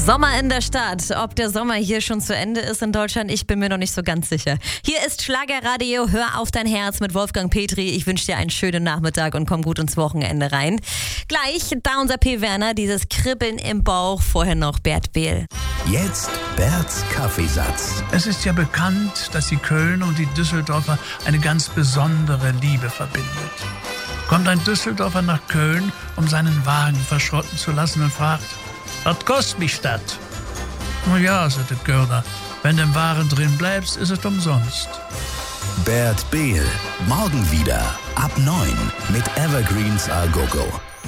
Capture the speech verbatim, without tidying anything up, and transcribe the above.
Sommer in der Stadt. Ob der Sommer hier schon zu Ende ist in Deutschland, ich bin mir noch nicht so ganz sicher. Hier ist Schlagerradio, hör auf dein Herz mit Wolfgang Petri. Ich wünsche dir einen schönen Nachmittag und komm gut ins Wochenende rein. Gleich da unser P. Werner, dieses Kribbeln im Bauch, vorher noch Bert Behl. Jetzt Berts Kaffeesatz. Es ist ja bekannt, dass die Kölner und die Düsseldorfer eine ganz besondere Liebe verbindet. Kommt ein Düsseldorfer nach Köln, um seinen Wagen verschrotten zu lassen und fragt: Was kostet mich das? Na ja, sagt der Kölner, wenn du im Wagen drin bleibst, ist es umsonst. Bert Behl, morgen wieder ab neun mit Evergreens A Go Go.